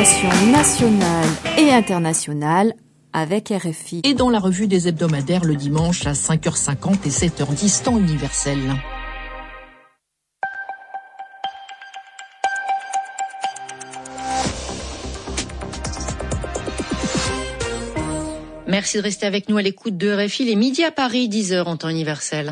L'information nationale et internationale avec RFI. Et dans la revue des hebdomadaires le dimanche à 5h50 et 7h10 temps universel. Merci de rester avec nous à l'écoute de RFI. Les midis à Paris, 10h en temps universel.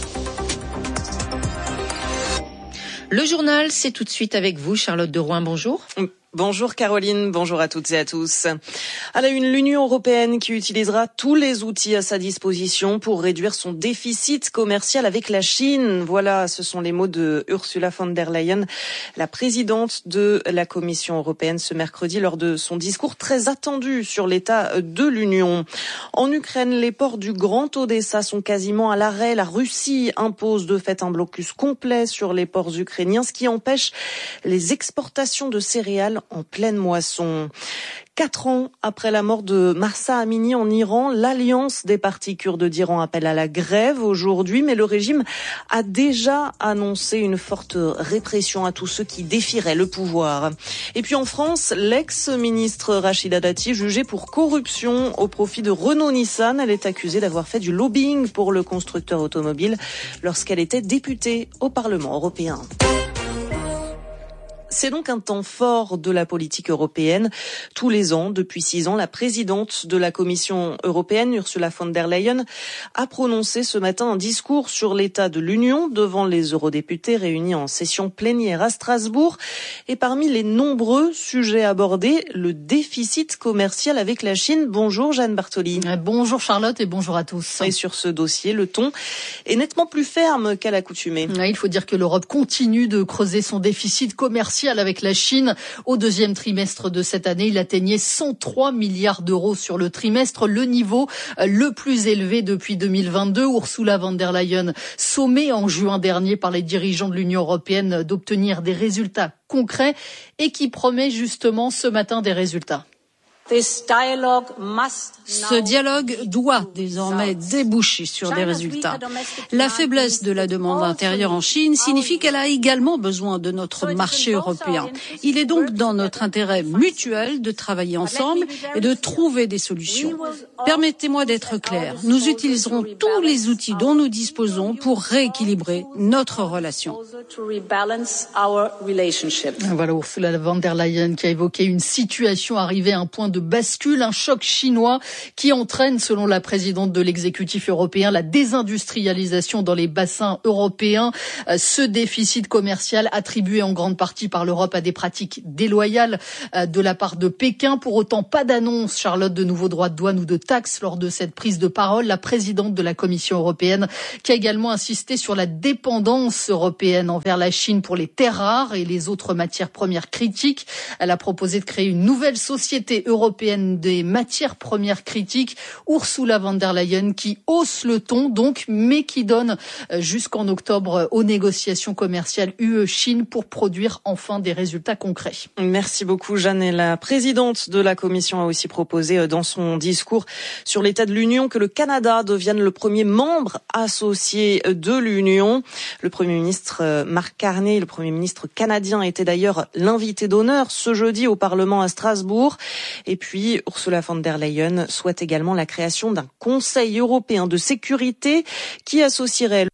Le journal, c'est tout de suite avec vous, Charlotte de Rouen. Bonjour. Bonjour Caroline, bonjour à toutes et à tous. À la une, l'Union européenne qui utilisera tous les outils à sa disposition pour réduire son déficit commercial avec la Chine. Voilà, ce sont les mots de Ursula von der Leyen, la présidente de la Commission européenne ce mercredi lors de son discours très attendu sur l'état de l'Union. En Ukraine, les ports du Grand Odessa sont quasiment à l'arrêt. La Russie impose de fait un blocus complet sur les ports ukrainiens, ce qui empêche les exportations de céréales en pleine moisson. 4 ans après la mort de Mahsa Amini en Iran, l'Alliance des partis kurdes d'Iran appelle à la grève aujourd'hui, mais le régime a déjà annoncé une forte répression à tous ceux qui défieraient le pouvoir. Et puis en France, l'ex-ministre Rachida Dati jugée pour corruption au profit de Renault-Nissan. Elle est accusée d'avoir fait du lobbying pour le constructeur automobile lorsqu'elle était députée au Parlement européen. C'est donc un temps fort de la politique européenne. Tous les ans, depuis 6 ans, la présidente de la Commission européenne, Ursula von der Leyen, a prononcé ce matin un discours sur l'état de l'Union devant les eurodéputés réunis en session plénière à Strasbourg. Et parmi les nombreux sujets abordés, le déficit commercial avec la Chine. Bonjour Jeanne Bartoli. Bonjour Charlotte et bonjour à tous. Et sur ce dossier, le ton est nettement plus ferme qu'à l'accoutumée. Il faut dire que l'Europe continue de creuser son déficit commercial avec la Chine. Au deuxième trimestre de cette année, il atteignait 103 milliards d'euros sur le trimestre, le niveau le plus élevé depuis 2022. Ursula von der Leyen, sommée en juin dernier par les dirigeants de l'Union européenne d'obtenir des résultats concrets et qui promet justement ce matin des résultats. Ce dialogue doit désormais déboucher sur des résultats. La faiblesse de la demande intérieure en Chine signifie qu'elle a également besoin de notre marché européen. Il est donc dans notre intérêt mutuel de travailler ensemble et de trouver des solutions. Permettez-moi d'être clair, nous utiliserons tous les outils dont nous disposons pour rééquilibrer notre relation. Voilà Ursula von der Leyen qui a évoqué une situation arrivée à un point de bascule, un choc chinois qui entraîne, selon la présidente de l'exécutif européen, la désindustrialisation dans les bassins européens. Ce déficit commercial attribué en grande partie par l'Europe à des pratiques déloyales de la part de Pékin. Pour autant, pas d'annonce, Charlotte, de nouveaux droits de douane ou de taxes lors de cette prise de parole. La présidente de la Commission européenne qui a également insisté sur la dépendance européenne envers la Chine pour les terres rares et les autres matières premières critiques. Elle a proposé de créer une nouvelle société européenne des matières premières critiques. Ursula von der Leyen qui hausse le ton donc, mais qui donne jusqu'en octobre aux négociations commerciales UE-Chine pour produire enfin des résultats concrets. Merci beaucoup Jeanne. Et la présidente de la Commission a aussi proposé dans son discours sur l'état de l'Union que le Canada devienne le premier membre associé de l'Union. Le Premier ministre Mark Carney, le Premier ministre canadien, était d'ailleurs l'invité d'honneur ce jeudi au Parlement à Strasbourg. Et puis Ursula von der Leyen souhaite également la création d'un Conseil européen de sécurité qui associerait